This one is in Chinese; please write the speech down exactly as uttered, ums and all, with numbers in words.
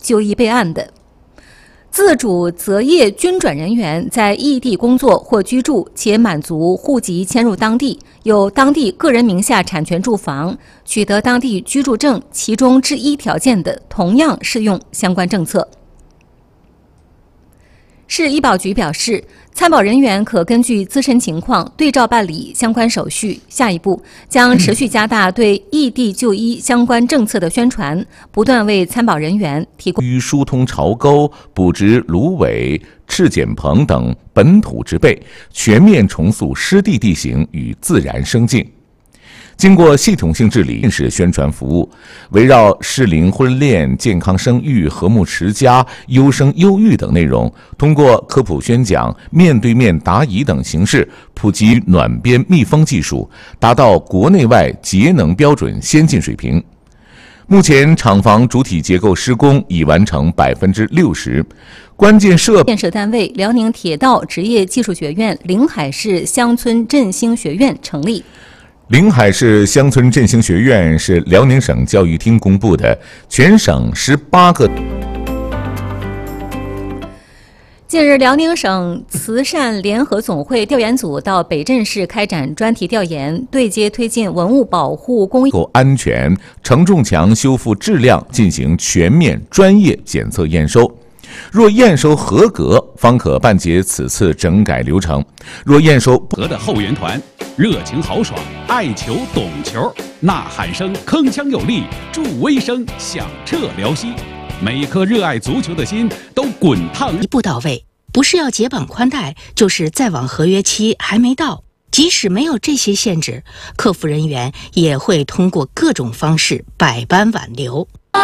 就医备案的。自主择业均转人员在异地工作或居住，且满足户籍迁入当地、有当地个人名下产权住房、取得当地居住证其中之一条件的，同样适用相关政策。市医保局表示，参保人员可根据自身情况对照办理相关手续。下一步将持续加大对异地就医相关政策的宣传，不断为参保人员提供。 于疏通潮沟、补植芦苇、赤碱棚等本土植被，全面重塑湿地地形与自然生境。经过系统性治理，式宣传服务，围绕适龄婚恋、健康生育、和睦持家、优生优育等内容，通过科普宣讲、面对面答疑等形式，普及暖边密封技术，达到国内外节能标准先进水平。目前，厂房主体结构施工已完成百分之六十，关键设建设单位辽宁铁道职业技术学院临海市乡村振兴学院成立。 临海市乡村振兴学院是辽宁省教育厅公布的全省十八个。 近日，辽宁省慈善联合总会调研组到北镇市开展专题调研，对接推进文物保护工艺、 安全、承重墙修复质量进行全面专业检测验收。若验收合格，方可办结此次整改流程；若验收不合的后援团，热情豪爽，爱球懂球，呐喊声铿锵有力，助威声响彻辽西。每一颗热爱足球的心都滚烫一步到位，不是要解绑宽带，就是再往合约期还没到。即使没有这些限制，客服人员也会通过各种方式百般挽留。